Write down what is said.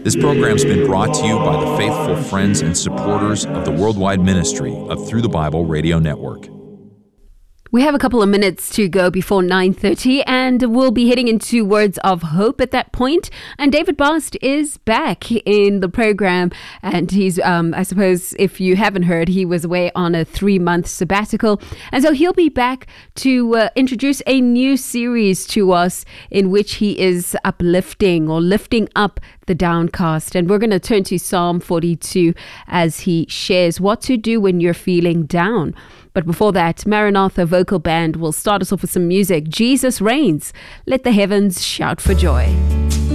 This program's been brought to you by the faithful friends and supporters of the worldwide ministry of Through the Bible Radio Network. We have a couple of minutes to go before 9:30, and we'll be heading into Words of Hope at that point. And David Bast is back in the program, and he's, I suppose, if you haven't heard, he was away on a 3-month sabbatical. And so he'll be back to introduce a new series to us in which he is uplifting or lifting up the downcast. And we're going to turn to Psalm 42 as he shares what to do when you're feeling down. But before that, Maranatha Vocal Band will start us off with some music. Jesus reigns. Let the heavens shout for joy.